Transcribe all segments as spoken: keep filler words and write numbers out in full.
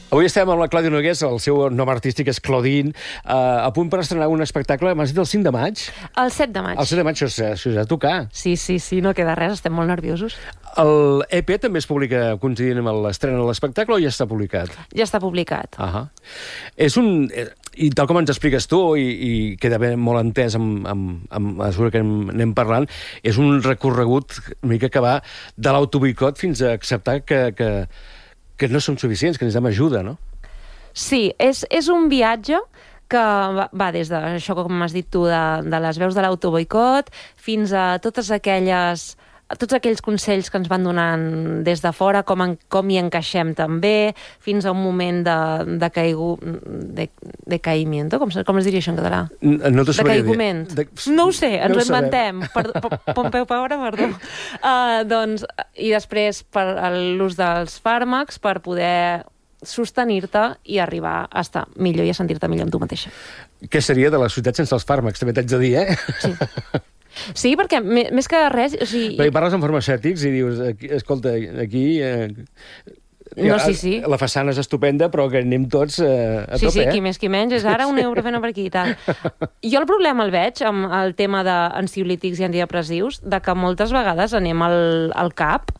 Avui estem amb la Clàudia Nogués, el seu nom artístic és Claudine, eh, a punt per estrenar un espectacle, m'has dit el cinc de maig? El set de maig. El set de maig, això, això ja tocar. Sí, sí, sí, no queda res, estem molt nerviosos. El E P també es publica coincidint amb l'estrena de l'espectacle o ja està publicat? Ja està publicat. Ah, és un... I tal com ens expliques tu, i, i queda ben molt entès amb, amb, amb la mesura que anem parlant, és un recorregut una mica que va de l'autoboicot fins a acceptar que, que, que no som suficients, que necessitem ajuda, no? Sí, és, és un viatge que va, va des de això, com has dit tu, de, de les veus de l'autoboicot fins a totes aquelles... tots aquells consells que ens van donant des de fora, com, en, com hi encaixem també, fins a un moment de, de, caigu, de, de caïmiento, com, com es diria això en català? No de caigument. De... No ho sé, ens no ho inventem. Per, per, Pompeu Fabra, perdó. Uh, doncs, I després per l'ús dels fàrmacs per poder sostenir-te i arribar a estar millor i a sentir-te millor amb tu mateixa. Què seria de la societat sense els fàrmacs, també t'haig de dir, eh? Sí. Sí, perquè més que res... O sigui... Perquè parles amb farmacèutics i dius, aquí, escolta, aquí... Eh, no, sí, sí. La façana és estupenda, però que anem tots eh, a sí, tope, sí, eh? qui més qui menys, és ara un euro fent per aquí i tal. Jo el problema el veig amb el tema d'ansiolítics i antidepressius, de que moltes vegades anem al, al cap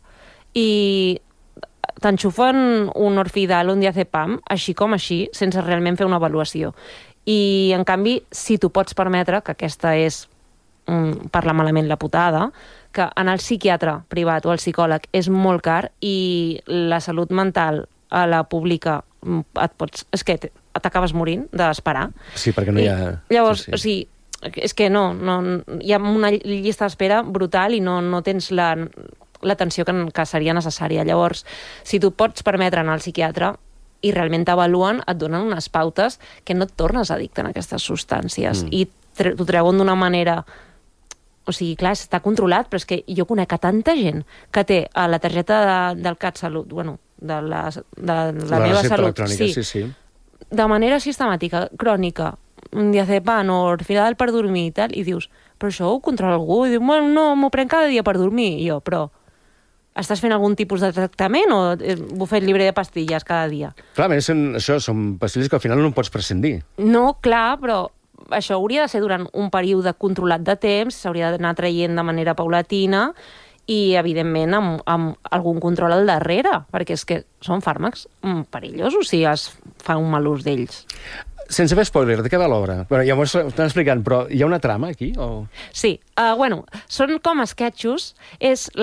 i t'enxufen un orfidal, un diazepam, així com així, sense realment fer una avaluació. I, en canvi, si t'ho pots permetre, que aquesta és parla malament la putada, que anar al psiquiatre privat o al psicòleg és molt car i la salut mental a la pública et pots... És que t'acabes morint d'esperar. Sí, perquè no hi ha... I, llavors, sí, sí. o sigui, és que no, no, hi ha una llista d'espera brutal i no, no tens la, l'atenció que, que seria necessària. Llavors, si tu pots permetre anar al psiquiatre i realment t'avaluen, et donen unes pautes que no et tornes addicte a aquestes substàncies mm. i t'ho treuen d'una manera... O sigui, clar, està controlat, però és que jo conec a tanta gent que té a la targeta de, del CatSalut, bueno, de la, de la, la meva salut, sí, sí, sí. de manera sistemàtica, crònica, un diazepam o orfidal per dormir i tal, i dius, però això ho controla algú? I diu, bueno, no, m'ho prenc cada dia per dormir. I jo, però estàs fent algun tipus de tractament o bufet llibre de pastilles cada dia? Clar, a més, això són pastilles que al final no en pots prescindir. No, clar, però... això hauria de ser durant un període controlat de temps, s'hauria d'anar traient de manera paulatina i, evidentment, amb, amb algun control al darrere, perquè és que són fàrmacs perillosos si es fa un mal ús d'ells. Sense fer spoiler, de què va l'obra? Bueno, ja m'ho estan explicant, però hi ha una trama aquí? O... Sí, uh, bueno, són com esquetxos, és